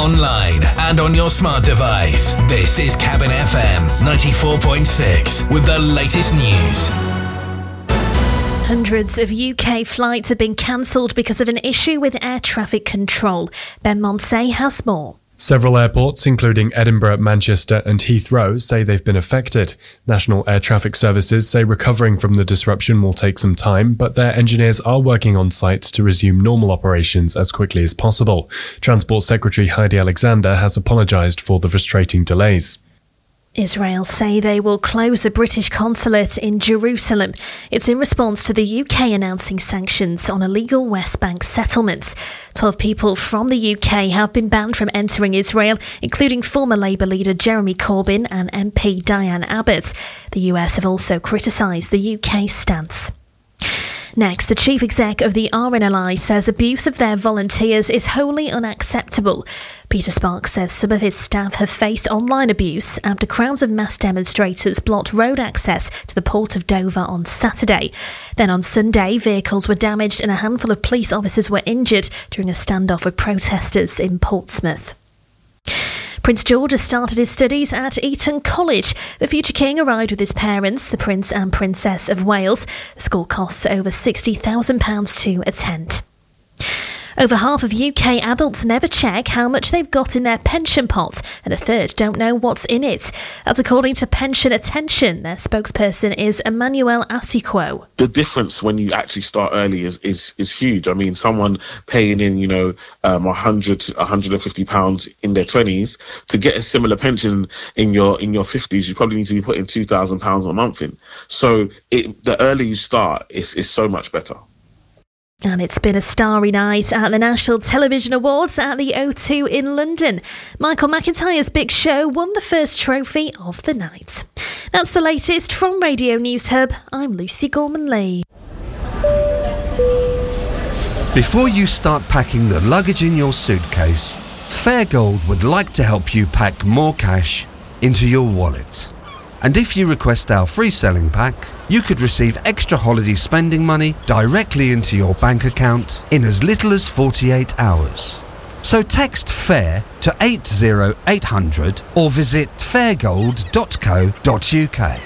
online and on your smart device. This is Cabin FM 94.6 with the latest news. Hundreds of UK flights have been cancelled because of an issue with air traffic control. Ben Monsey has more. Several airports, including Edinburgh, Manchester and Heathrow, say they've been affected. National Air Traffic Services say recovering from the disruption will take some time, but their engineers are working on site to resume normal operations as quickly as possible. Transport Secretary Heidi Alexander has apologised for the frustrating delays. Israel say they will close the British consulate in Jerusalem. It's in response to the UK announcing sanctions on illegal West Bank settlements. 12 people from the UK have been banned from entering Israel, including former Labour leader Jeremy Corbyn and MP Diane Abbott. The US have also criticised the UK stance. Next, the chief exec of the RNLI says abuse of their volunteers is wholly unacceptable. Peter Sparks says some of his staff have faced online abuse after crowds of mass demonstrators blocked road access to the port of Dover on Saturday. Then on Sunday, vehicles were damaged and a handful of police officers were injured during a standoff with protesters in Portsmouth. Prince George has started his studies at Eton College. The future king arrived with his parents, the Prince and Princess of Wales. The school costs over £60,000 to attend. Over half of UK adults never check how much they've got in their pension pot, and a third don't know what's in it. That's according to Pension Attention. Their spokesperson is Emmanuel Asiko. The difference when you actually start early is huge. I mean, someone paying in, £100 to £150 in their 20s to get a similar pension in your 50s, you probably need to be putting £2,000 a month in. So the earlier you start, is so much better. And it's been a starry night at the National Television Awards at the O2 in London. Michael McIntyre's Big Show won the first trophy of the night. That's the latest from Radio News Hub. I'm Lucy Gorman-Lee. Before you start packing the luggage in your suitcase, Fairgold would like to help you pack more cash into your wallet. And if you request our free selling pack, you could receive extra holiday spending money directly into your bank account in as little as 48 hours. So text FAIR to 80800 or visit fairgold.co.uk.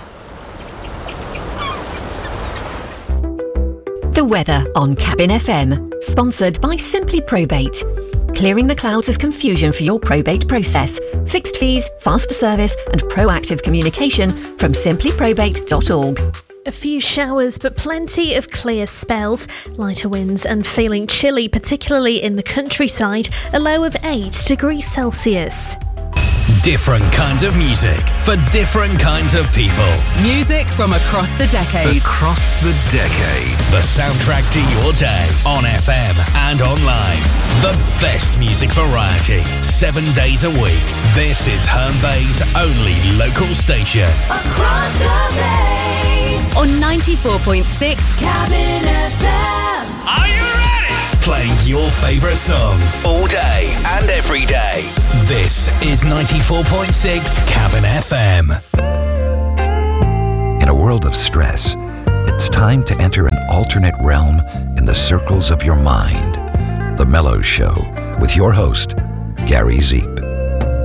The weather on Cabin FM, sponsored by Simply Probate. Clearing the clouds of confusion for your probate process. Fixed fees, faster service and proactive communication from simplyprobate.org. A few showers, but plenty of clear spells. Lighter winds and feeling chilly, particularly in the countryside. A low of 8 degrees Celsius. Different kinds of music for different kinds of people. Music from across the decades. Across the decades. The soundtrack to your day on FM and online. The best music variety, 7 days a week. This is Herne Bay's only local station. Across the bay. On 94.6 Cabin FM. Are you ready? Playing your favourite songs all day and every day. This is 94.6 Cabin FM. In a world of stress, it's time to enter an alternate realm in the circles of your mind. The Mellow Show with your host, Gary Zeke.